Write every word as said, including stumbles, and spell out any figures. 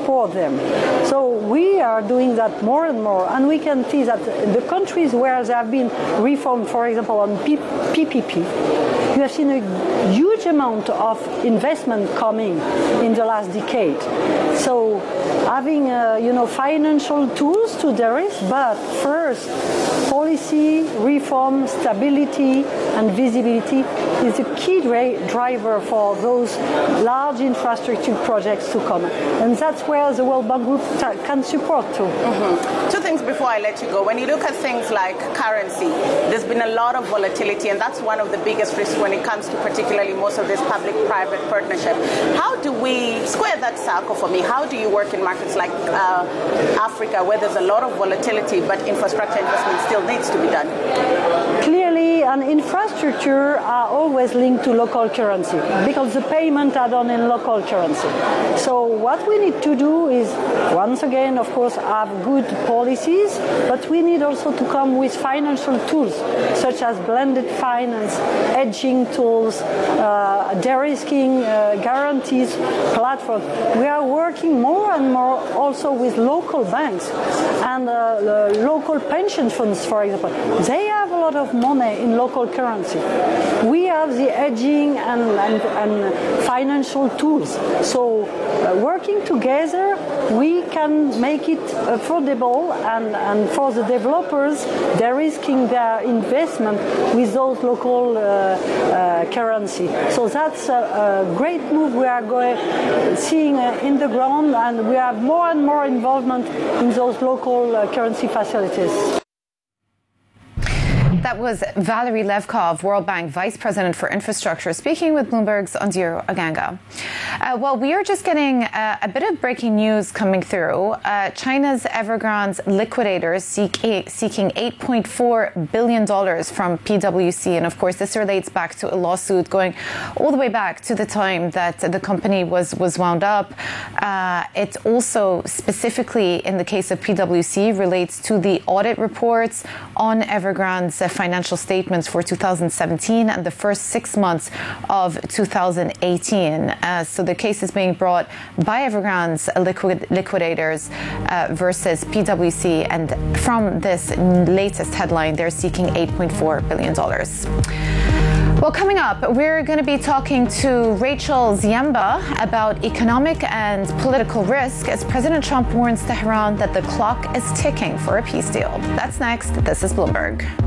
support them. So we are doing that more and more, and we can see that the countries where there have been reform, for example, on P P P, you have seen a huge amount of investment coming in the last decade. So having uh, you know, financial tools to the risk, but first, policy, reform, stability, and visibility is a key dri driver for those large infrastructure projects to come. And that's where the World Bank Group can support too. Mm-hmm. Two things before I let you go. When you look at things like currency, there's been a lot of volatility, and that's one of the biggest risks when it comes to particularly most of this public-private partnership. How do we square that circle for me? How do you work in markets like uh, Africa, where there's a lot of volatility, but infrastructure investment still needs to be done? Clearly, an infrastructure are always linked to local currency because the payments are done in local currency. So what we need to do is, once again, of course, have good policies, but we need also to come with financial tools, such as blended finance, hedging tools, uh, de-risking uh, guarantees platform. We are working more and more also with local banks and uh, the local pension funds, for example. They have a lot of money in local currency. We have the hedging and, and, and financial tools. So uh, working together, we can make it affordable, and, and for the developers, they're risking their investment with those local uh, uh, currency. So that's a, a great move we are going, seeing uh, in the ground, and we have more and more involvement in those local uh, currency facilities. That was Valerie Levkov, World Bank Vice President for Infrastructure, speaking with Bloomberg's Onziru Aganga. Uh, well, we are just getting uh, a bit of breaking news coming through. Uh, China's Evergrande's liquidators seek eight, seeking eight point four billion dollars from P W C. And of course, this relates back to a lawsuit going all the way back to the time that the company was, was wound up. Uh, it also specifically, in the case of P W C, relates to the audit reports on Evergrande's uh, financial statements for two thousand seventeen and the first six months of two thousand eighteen. Uh, so the case is being brought by Evergrande's liquid, liquidators uh, versus P W C. And from this latest headline, they're seeking eight point four billion dollars. Well, coming up, we're going to be talking to Rachel Ziemba about economic and political risk as President Trump warns Tehran that the clock is ticking for a peace deal. That's next. This is Bloomberg.